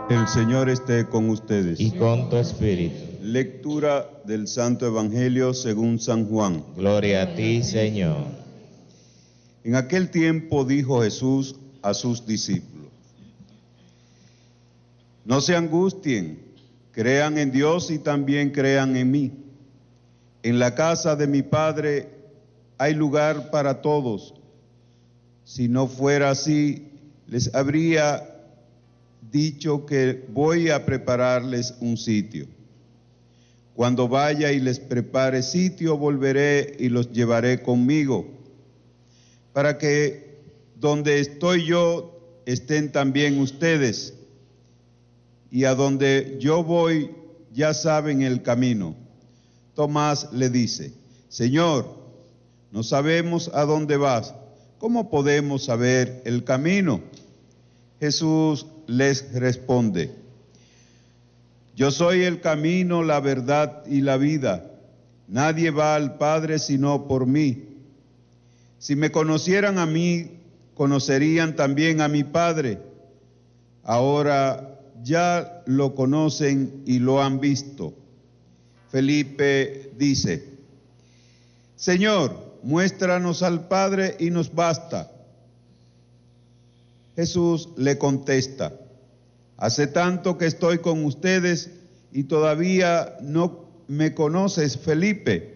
El Señor esté con ustedes. Y con tu espíritu. Lectura del Santo Evangelio según San Juan. Gloria a ti, Señor. En aquel tiempo dijo Jesús a sus discípulos: No se angustien, crean en Dios y también crean en mí. En la casa de mi Padre hay lugar para todos. Si no fuera así, les habría dicho que voy a prepararles un sitio. Cuando vaya y les prepare sitio, volveré y los llevaré conmigo, para que donde estoy yo estén también ustedes, y a donde yo voy ya saben el camino. Tomás le dice: Señor, no sabemos a dónde vas, ¿cómo podemos saber el camino? Jesús les responde: Yo soy el camino, la verdad y la vida. Nadie va al Padre sino por mí. Si me conocieran a mí, conocerían también a mi Padre. Ahora ya lo conocen y lo han visto. Felipe dice: Señor, muéstranos al Padre y nos basta. Jesús le contesta: Hace tanto que estoy con ustedes y todavía no me conoces, Felipe.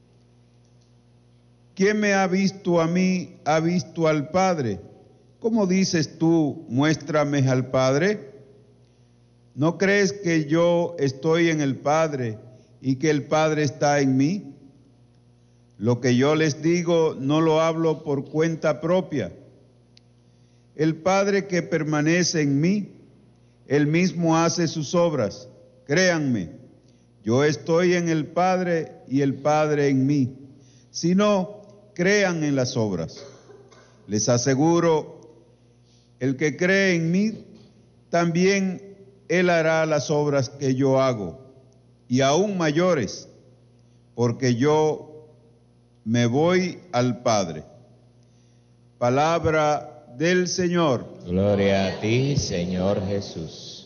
¿Quién me ha visto a mí, ha visto al Padre? ¿Cómo dices tú, muéstrame al Padre? ¿No crees que yo estoy en el Padre y que el Padre está en mí? Lo que yo les digo no lo hablo por cuenta propia. El Padre que permanece en mí, Él mismo hace sus obras. Créanme, yo estoy en el Padre y el Padre en mí. Si no, crean en las obras. Les aseguro, el que cree en mí, también Él hará las obras que yo hago, y aún mayores, porque yo me voy al Padre. Palabra del Señor. Gloria a ti, Señor Jesús.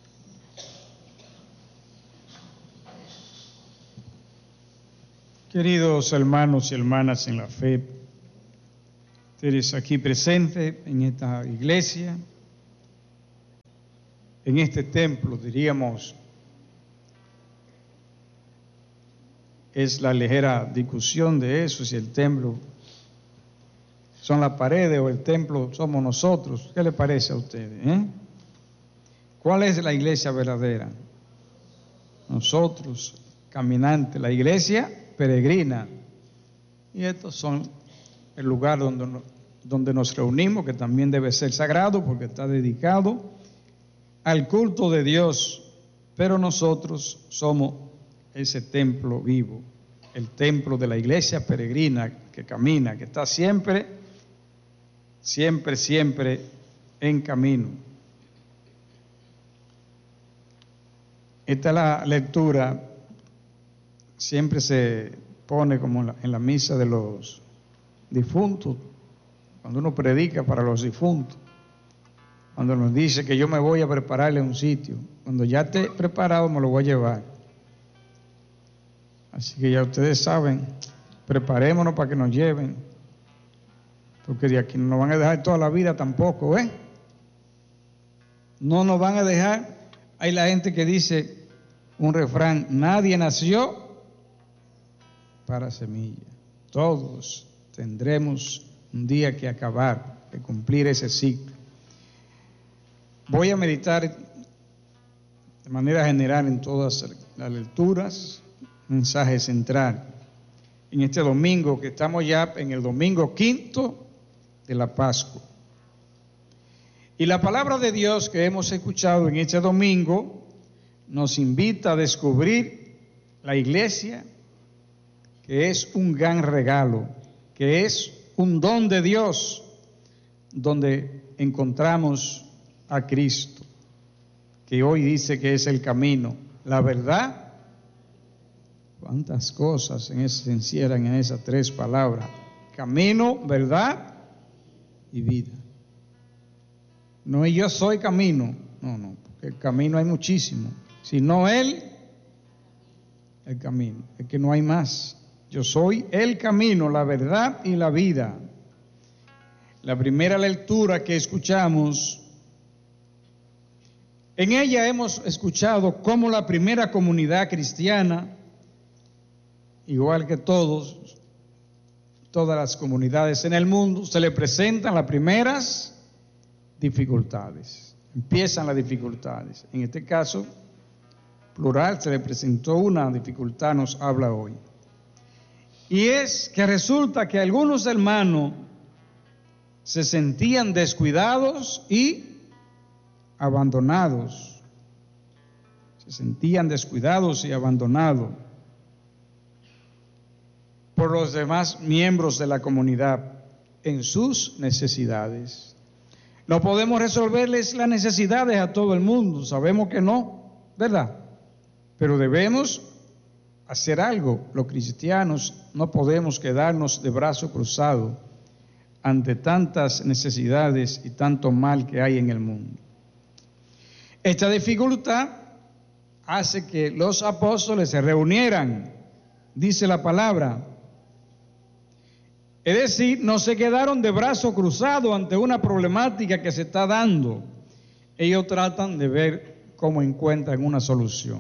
Queridos hermanos y hermanas en la fe, ustedes aquí presentes en esta iglesia, en este templo, diríamos, es la ligera discusión de eso, si el templo son las paredes o el templo somos nosotros. ¿Qué le parece a ustedes? ¿Cuál es la iglesia verdadera? Nosotros, caminantes, la iglesia peregrina. Y estos son el lugar donde nos reunimos, que también debe ser sagrado porque está dedicado al culto de Dios. Pero nosotros somos ese templo vivo, el templo de la iglesia peregrina que camina, que está siempre en camino. Esta es la lectura, siempre se pone como en la misa de los difuntos, cuando uno predica para los difuntos, cuando nos dice que yo me voy a prepararle un sitio, cuando ya esté preparado me lo voy a llevar. Así que ya ustedes saben, preparémonos para que nos lleven, porque de aquí no nos van a dejar toda la vida tampoco, no nos van a dejar. Hay la gente que dice un refrán: nadie nació para semilla. Todos tendremos un día que acabar, que cumplir ese ciclo. Voy a meditar de manera general en todas las lecturas, mensaje central, en este domingo, que estamos ya en el domingo quinto de la Pascua. Y la palabra de Dios que hemos escuchado en este domingo nos invita a descubrir la iglesia, que es un gran regalo, que es un don de Dios, donde encontramos a Cristo, que hoy dice que es el camino, la verdad. Cuántas cosas se encierran en esas tres palabras: camino, verdad y vida. No, yo soy camino. No, porque el camino hay muchísimo. Si no Él, el camino, es que no hay más. Yo soy el camino, la verdad y la vida. La primera lectura que escuchamos, en ella hemos escuchado cómo la primera comunidad cristiana, igual que todas las comunidades en el mundo, se le presentan las primeras dificultades. Empiezan las dificultades. En este caso, plural, se le presentó una dificultad, nos habla hoy. Y es que resulta que algunos hermanos se sentían descuidados y abandonados. Se sentían descuidados y abandonados por los demás miembros de la comunidad en sus necesidades. No podemos resolverles las necesidades a todo el mundo, sabemos que no, ¿verdad? Pero debemos hacer algo. Los cristianos no podemos quedarnos de brazo cruzado ante tantas necesidades y tanto mal que hay en el mundo. Esta dificultad hace que los apóstoles se reunieran, dice la palabra. Es decir, no se quedaron de brazo cruzado ante una problemática que se está dando. Ellos tratan de ver cómo encuentran una solución.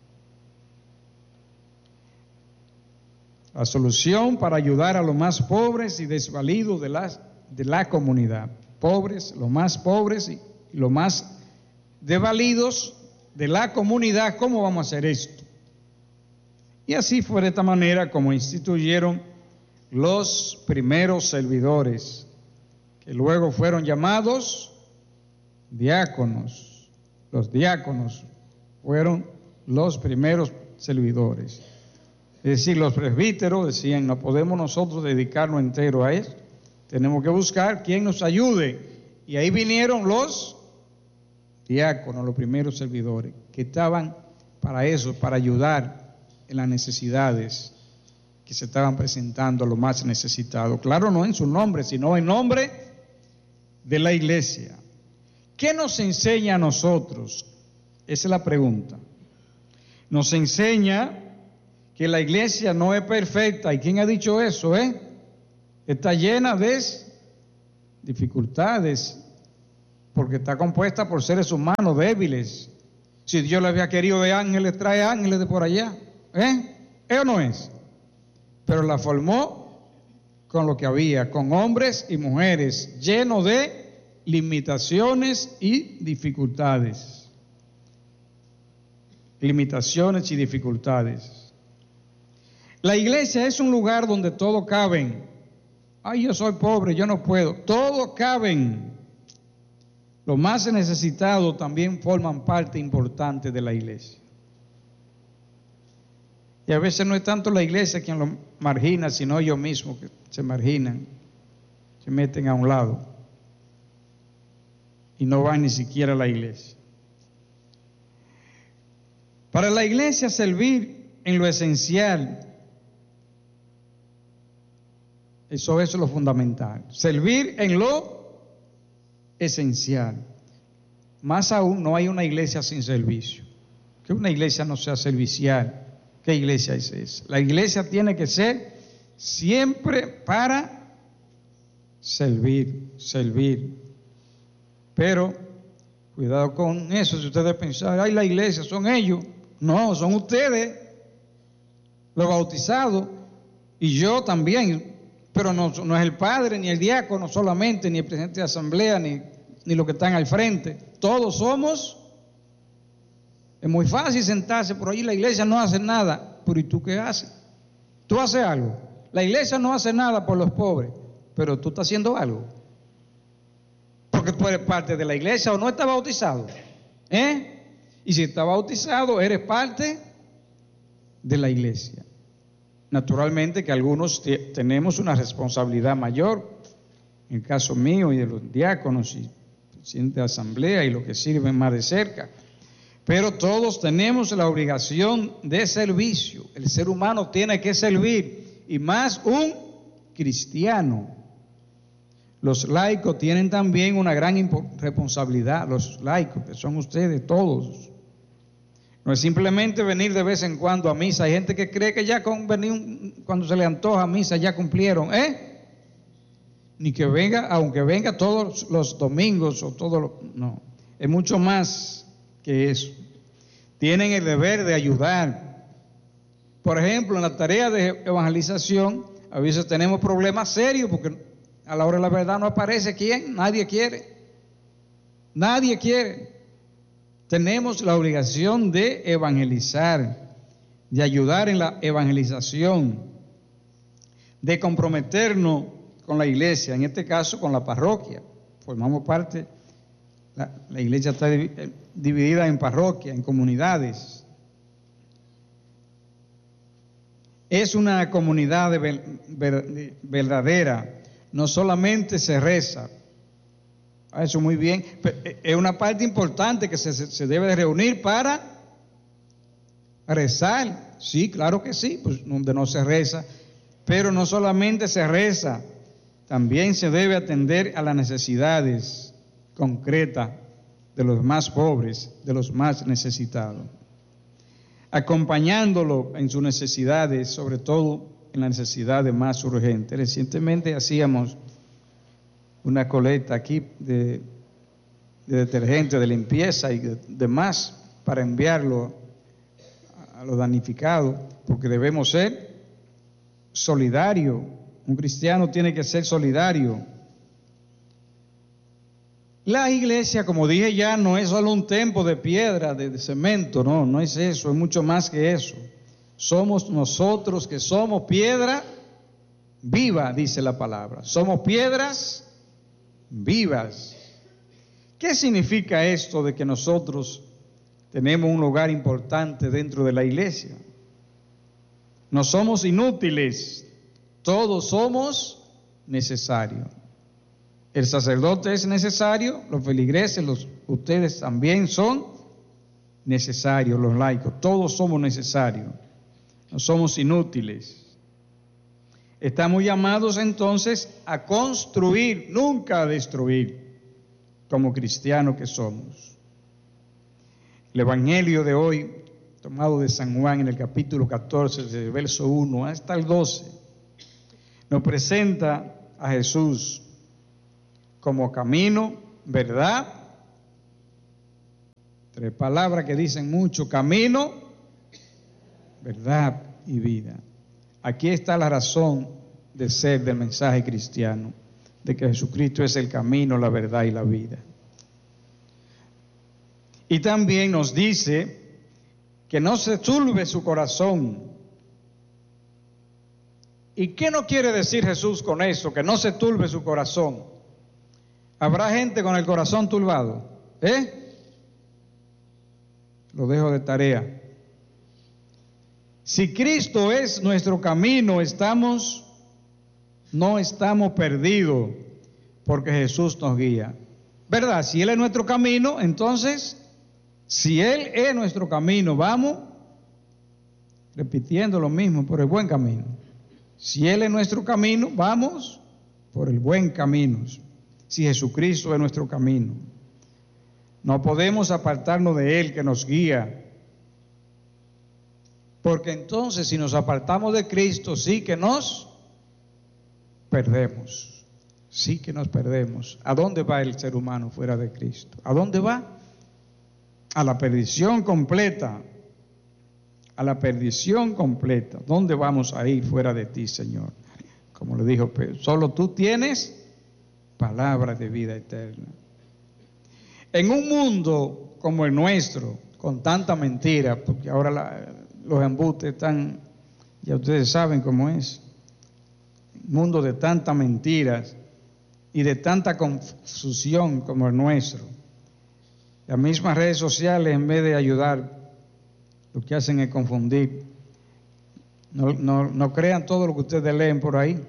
La solución para ayudar a los más pobres y desvalidos de la comunidad. Pobres, los más pobres y los más desvalidos de la comunidad. ¿Cómo vamos a hacer esto? Y así fue de esta manera como instituyeron los primeros servidores, que luego fueron llamados diáconos. Los diáconos fueron los primeros servidores. Es decir, los presbíteros decían, no podemos nosotros dedicarnos entero a esto, tenemos que buscar quien nos ayude. Y ahí vinieron los diáconos, los primeros servidores, que estaban para eso, para ayudar en las necesidades que se estaban presentando a los más necesitados. Claro, no en su nombre, sino en nombre de la iglesia. ¿Qué nos enseña a nosotros? Esa es la pregunta. Nos enseña que la iglesia no es perfecta. ¿Y quién ha dicho eso? Está llena de dificultades, porque está compuesta por seres humanos débiles. Si Dios le había querido de ángeles, trae ángeles de por allá. ¿Es o no es? Pero la formó con lo que había, con hombres y mujeres, llenos de limitaciones y dificultades. Limitaciones y dificultades. La iglesia es un lugar donde todos caben. Ay, yo soy pobre, yo no puedo. Todos caben. Los más necesitados también forman parte importante de la iglesia. Y a veces no es tanto la iglesia quien los margina, sino ellos mismos que se marginan, se meten a un lado y no van ni siquiera a la iglesia. Para la iglesia servir en lo esencial, eso es lo fundamental. Servir en lo esencial. Más aún, no hay una iglesia sin servicio. Que una iglesia no sea servicial. ¿Qué iglesia es esa? La iglesia tiene que ser siempre para servir. Pero, cuidado con eso. Si ustedes piensan, ay, la iglesia son ellos. No, son ustedes, los bautizados, y yo también. Pero no es el padre, ni el diácono solamente, ni el presidente de asamblea, ni los que están al frente. Todos somos. Es muy fácil sentarse por allí, la iglesia no hace nada. Pero ¿y tú qué haces? Tú haces algo. La iglesia no hace nada por los pobres, pero tú estás haciendo algo. Porque tú eres parte de la iglesia o no estás bautizado. Y si estás bautizado, eres parte de la iglesia. Naturalmente que algunos tenemos una responsabilidad mayor, en el caso mío y de los diáconos y presidente de asamblea y los que sirven más de cerca, pero todos tenemos la obligación de servicio. El ser humano tiene que servir, y más un cristiano. Los laicos tienen también una gran responsabilidad, los laicos, que son ustedes todos. No es simplemente venir de vez en cuando a misa. Hay gente que cree que ya con venir cuando se le antoja a misa ya cumplieron, Ni que venga, aunque venga todos los domingos o todos los... No, es mucho más que eso. Tienen el deber de ayudar. Por ejemplo, en la tarea de evangelización, a veces tenemos problemas serios porque a la hora de la verdad no aparece quién, nadie quiere. Nadie quiere. Tenemos la obligación de evangelizar, de ayudar en la evangelización, de comprometernos con la iglesia, en este caso con la parroquia. Formamos parte, la iglesia está dividida en parroquias, en comunidades. Es una comunidad verdadera. No solamente se reza, eso muy bien, es una parte importante que se debe de reunir para rezar. Sí, claro que sí, pues donde no se reza, pero no solamente se reza, también se debe atender a las necesidades concretas de los más pobres, de los más necesitados, acompañándolo en sus necesidades, sobre todo en las necesidades más urgentes. Recientemente hacíamos una colecta aquí de detergente, de limpieza y demás para enviarlo a los damnificados, porque debemos ser solidarios. Un cristiano tiene que ser solidario. La iglesia, como dije ya, no es solo un templo de piedra, de cemento, no es eso, es mucho más que eso. Somos nosotros que somos piedra viva, dice la palabra. Somos piedras vivas. ¿Qué significa esto de que nosotros tenemos un lugar importante dentro de la iglesia? No somos inútiles, todos somos necesarios. El sacerdote es necesario, los feligreses, ustedes también son necesarios, los laicos, todos somos necesarios. No somos inútiles. Estamos llamados entonces a construir, nunca a destruir, como cristianos que somos. El Evangelio de hoy, tomado de San Juan en el capítulo 14, desde el verso 1 hasta el 12, nos presenta a Jesús como camino, verdad. Tres palabras que dicen mucho: camino, verdad y vida. Aquí está la razón de ser del mensaje cristiano, de que Jesucristo es el camino, la verdad y la vida. Y también nos dice que no se turbe su corazón. ¿Y qué no quiere decir Jesús con eso? Que no se turbe su corazón. ¿Habrá gente con el corazón turbado? Lo dejo de tarea. Si Cristo es nuestro camino, no estamos perdidos, porque Jesús nos guía. ¿Verdad? Si Él es nuestro camino, entonces, si Él es nuestro camino, vamos repitiendo lo mismo, por el buen camino. Si Él es nuestro camino, vamos por el buen camino. Si Jesucristo es nuestro camino, no podemos apartarnos de Él que nos guía. Porque entonces, si nos apartamos de Cristo, sí que nos perdemos. Sí que nos perdemos. ¿A dónde va el ser humano fuera de Cristo? ¿A dónde va? A la perdición completa. A la perdición completa. ¿Dónde vamos a ir fuera de ti, Señor? Como le dijo Pedro, solo tú tienes palabra de vida eterna. En un mundo como el nuestro, con tanta mentira, porque ahora los embustes están, ya ustedes saben cómo es, un mundo de tantas mentiras y de tanta confusión como el nuestro. Las mismas redes sociales, en vez de ayudar, lo que hacen es confundir. No crean todo lo que ustedes leen por ahí.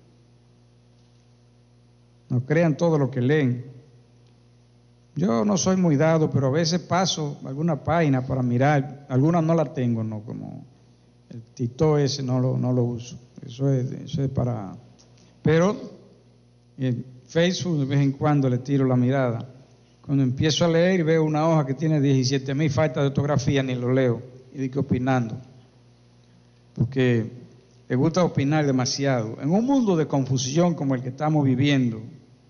No crean todo lo que leen. Yo no soy muy dado, pero a veces paso alguna página para mirar. Algunas no la tengo, no, como el Tito ese no lo uso. Eso es para... Pero Facebook de vez en cuando le tiro la mirada. Cuando empiezo a leer y veo una hoja que tiene 17,000 faltas de ortografía, ni lo leo y digo opinando. Porque le gusta opinar demasiado. En un mundo de confusión como el que estamos viviendo,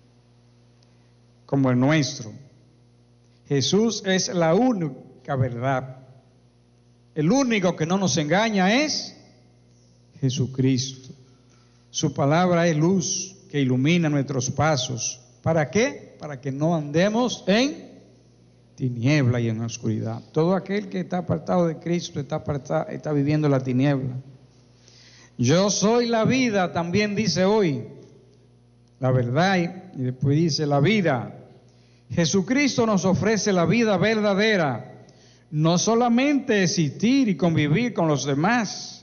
como el nuestro, Jesús es la única verdad. El único que no nos engaña es Jesucristo. Su palabra es luz que ilumina nuestros pasos. ¿Para qué? Para que no andemos en tiniebla y en oscuridad. Todo aquel que está apartado de Cristo está viviendo la tiniebla. Yo soy la vida, también dice hoy, la verdad, y después dice la vida. Jesucristo nos ofrece la vida verdadera, no solamente existir y convivir con los demás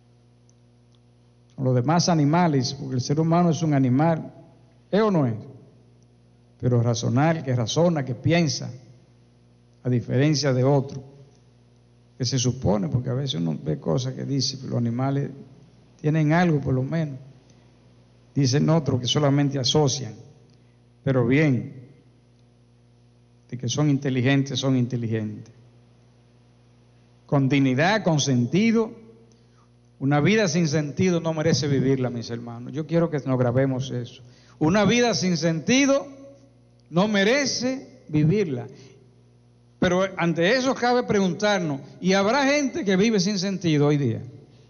animales, porque el ser humano es un animal, ¿es o no es? Pero racional, que razona, que piensa, a diferencia de otro, que se supone, porque a veces uno ve cosas que dice, pero los animales tienen algo por lo menos, dicen otros que solamente asocian, pero bien, de que son inteligentes, con dignidad, con sentido. Una vida sin sentido no merece vivirla, mis hermanos. Yo quiero que nos grabemos eso. Una vida sin sentido no merece vivirla. Pero ante eso cabe preguntarnos, ¿y habrá gente que vive sin sentido hoy día?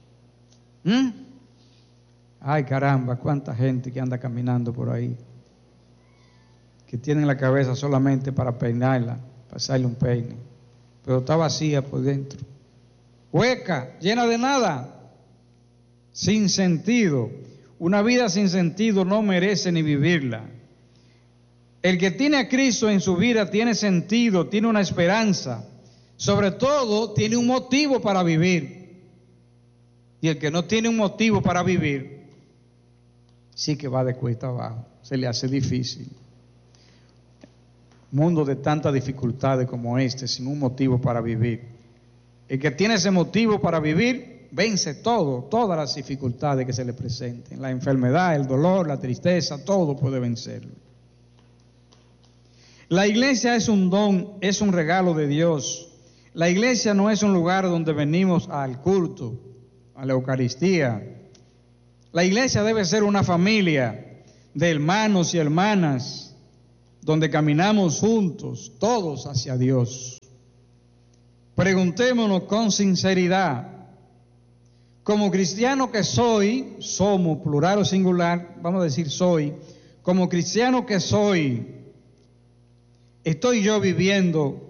Ay, caramba, cuánta gente que anda caminando por ahí, que tienen la cabeza solamente para peinarla, pasarle un peine, pero está vacía por dentro, hueca, llena de nada, sin sentido. Una vida sin sentido no merece ni vivirla. El que tiene a Cristo en su vida tiene sentido, tiene una esperanza, sobre todo tiene un motivo para vivir. Y el que no tiene un motivo para vivir, sí que va de cuesta abajo, se le hace difícil. Mundo de tantas dificultades como este, sin un motivo para vivir. El que tiene ese motivo para vivir, vence todas las dificultades que se le presenten. La enfermedad, el dolor, la tristeza, todo puede vencerlo. La iglesia es un don, es un regalo de Dios. La iglesia no es un lugar donde venimos al culto, a la Eucaristía. La iglesia debe ser una familia de hermanos y hermanas, donde caminamos juntos, todos hacia Dios. Preguntémonos con sinceridad, como cristiano que soy, somos, plural o singular, vamos a decir soy, como cristiano que soy, ¿estoy yo viviendo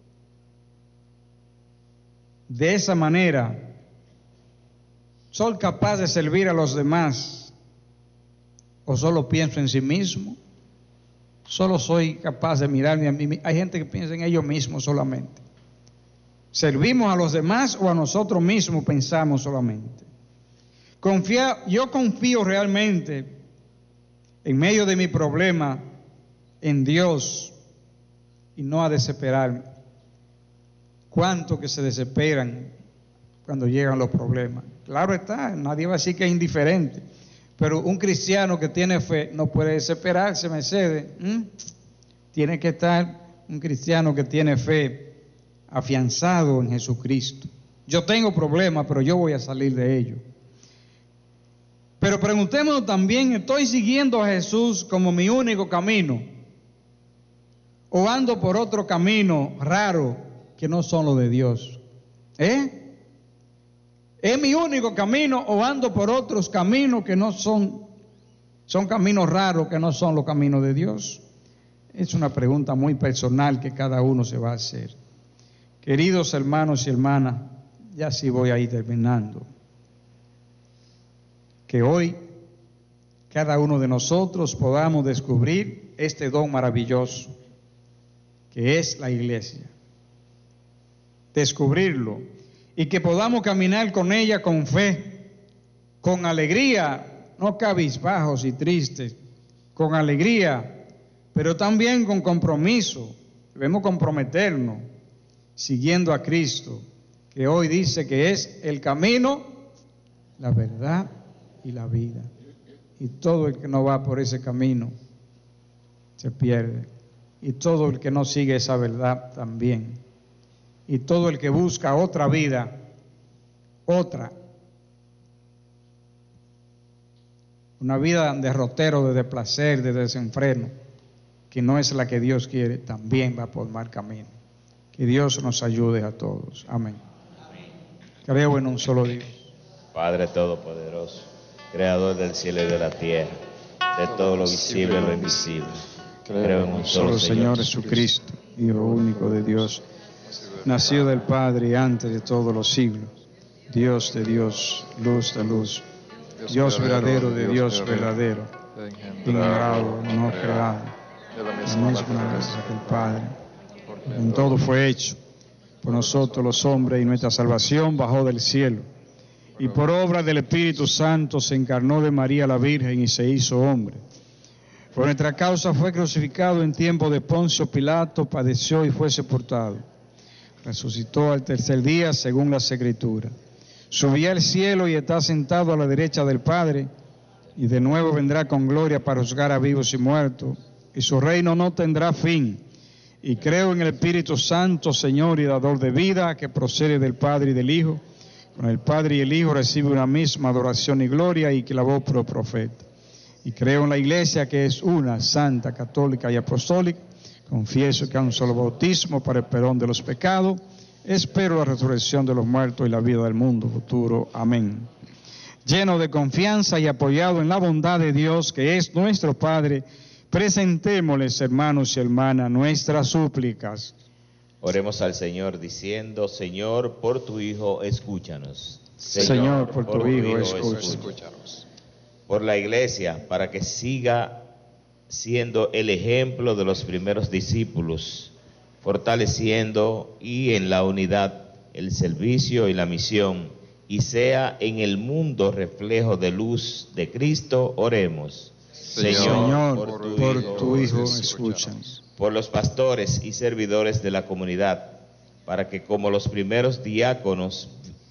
de esa manera? ¿Soy capaz de servir a los demás? ¿O solo pienso en sí mismo? ¿Solo soy capaz de mirarme a mí? Hay gente que piensa en ellos mismos solamente. ¿Servimos a los demás o a nosotros mismos pensamos solamente? Yo confío realmente, en medio de mi problema, en Dios y no a desesperarme. ¿Cuántos que se desesperan cuando llegan los problemas? Claro está, nadie va a decir que es indiferente, pero un cristiano que tiene fe no puede desesperarse, Mercedes. Tiene que estar un cristiano que tiene fe afianzado en Jesucristo. Yo tengo problemas, pero yo voy a salir de ellos. Pero preguntémonos también, ¿estoy siguiendo a Jesús como mi único camino? ¿O ando por otro camino raro que no son los de Dios? ¿Es mi único camino o ando por otros caminos que no son caminos raros, que no son los caminos de Dios? Es una pregunta muy personal que cada uno se va a hacer. Queridos hermanos y hermanas, ya sí voy a ir terminando. Que hoy cada uno de nosotros podamos descubrir este don maravilloso que es la iglesia. Descubrirlo. Y que podamos caminar con ella con fe, con alegría, no cabizbajos y tristes, con alegría, pero también con compromiso. Debemos comprometernos, siguiendo a Cristo, que hoy dice que es el camino, la verdad y la vida. Y todo el que no va por ese camino se pierde. Y todo el que no sigue esa verdad también. Y todo el que busca otra vida, una vida de derrotero, de placer, de desenfreno, que no es la que Dios quiere, también va por mal camino. Que Dios nos ayude a todos. Amén. Creo en un solo Dios, Padre Todopoderoso, Creador del cielo y de la tierra, de todo lo visible y lo invisible. Creo en un solo Señor Jesucristo, Hijo único de Dios, nacido del Padre y antes de todos los siglos, Dios de Dios, luz de luz, Dios verdadero de Dios verdadero, engendrado, no creado, de la misma naturaleza que el Padre. En todo fue hecho por nosotros los hombres, y nuestra salvación bajó del cielo. Y por obra del Espíritu Santo se encarnó de María la Virgen y se hizo hombre. Por nuestra causa fue crucificado en tiempo de Poncio Pilato, padeció y fue sepultado. Resucitó al tercer día según las Escrituras. Subió al cielo y está sentado a la derecha del Padre, y de nuevo vendrá con gloria para juzgar a vivos y muertos, y su reino no tendrá fin. Y creo en el Espíritu Santo, Señor y dador de vida, que procede del Padre y del Hijo. Con el Padre y el Hijo recibe una misma adoración y gloria, y que la voz por profeta. Y creo en la Iglesia, que es una, santa, católica y apostólica. Confieso que hay un solo bautismo para el perdón de los pecados. Espero la resurrección de los muertos y la vida del mundo futuro. Amén. Lleno de confianza y apoyado en la bondad de Dios, que es nuestro Padre, presentémosles, hermanos y hermanas, nuestras súplicas. Oremos al Señor diciendo: Señor, por tu Hijo, escúchanos. Señor, por tu Hijo, escúchanos. Por la Iglesia, para que siga siendo el ejemplo de los primeros discípulos, fortaleciendo y en la unidad el servicio y la misión, y sea en el mundo reflejo de luz de Cristo, oremos. Señor, por tu Hijo, escúchanos. Por los pastores y servidores de la comunidad, para que como los primeros diáconos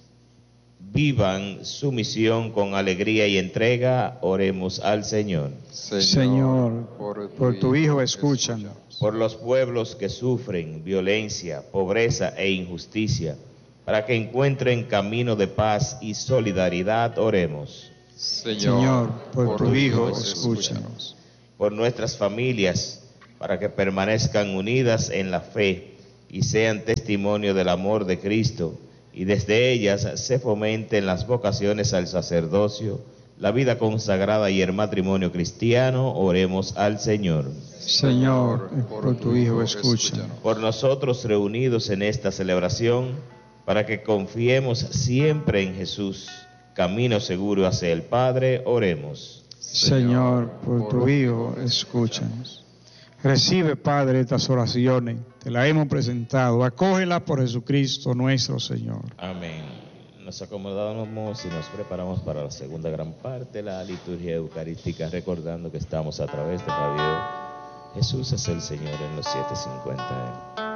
vivan su misión con alegría y entrega, oremos al Señor. Señor, por tu Hijo, escúchanos. Por los pueblos que sufren violencia, pobreza e injusticia, para que encuentren camino de paz y solidaridad, oremos. Señor, por tu Hijo, escúchanos. Por nuestras familias, para que permanezcan unidas en la fe y sean testimonio del amor de Cristo, y desde ellas se fomenten las vocaciones al sacerdocio, la vida consagrada y el matrimonio cristiano, oremos al Señor. Señor, por tu Hijo, escúchanos. Por nosotros reunidos en esta celebración, para que confiemos siempre en Jesús, camino seguro hacia el Padre, oremos. Señor, por tu Hijo, escúchanos. Recibe, Padre, estas oraciones, te las hemos presentado, acógelas por Jesucristo nuestro Señor. Amén. Nos acomodamos y nos preparamos para la segunda gran parte de la liturgia eucarística, recordando que estamos a través de Radio Jesús es el Señor en los 750.